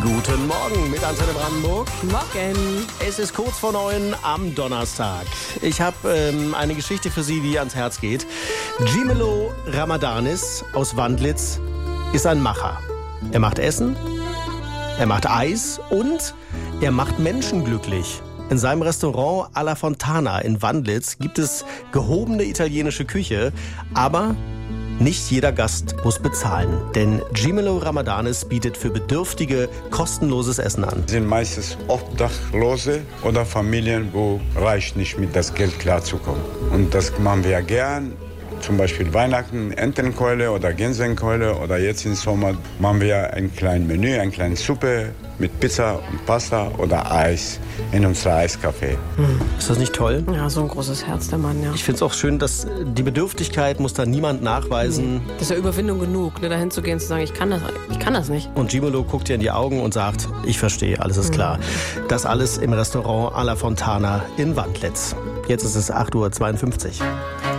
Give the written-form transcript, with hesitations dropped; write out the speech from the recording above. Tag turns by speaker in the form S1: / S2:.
S1: Guten Morgen mit Antenne Brandenburg.
S2: Morgen.
S1: Es ist kurz vor 9 am Donnerstag. Ich habe eine Geschichte für Sie, die ans Herz geht. Cimelo Ramadanis aus Wandlitz ist ein Macher. Er macht Essen, er macht Eis und er macht Menschen glücklich. In seinem Restaurant Alla Fontana in Wandlitz gibt es gehobene italienische Küche, aber nicht jeder Gast muss bezahlen, denn Cimelo Ramadanis bietet für Bedürftige kostenloses Essen an.
S3: Sind meistens Obdachlose oder Familien, wo reicht nicht mit das Geld klarzukommen. Und das machen wir gern. Zum Beispiel Weihnachten, Entenkeule oder Gänsekeule oder jetzt im Sommer machen wir ein kleines Menü, eine kleine Suppe mit Pizza und Pasta oder Eis in unser Eiscafé.
S1: Ist das nicht toll?
S2: Ja, so ein großes Herz, der Mann, ja.
S1: Ich finde es auch schön, dass die Bedürftigkeit muss da niemand nachweisen.
S2: Das ist ja Überwindung genug, ne, dahin zu gehen und zu sagen, ich kann das nicht.
S1: Und Cimelo guckt dir in die Augen und sagt, ich verstehe, alles ist klar. Das alles im Restaurant Alla Fontana in Wandlitz. Jetzt ist es 8:52 Uhr.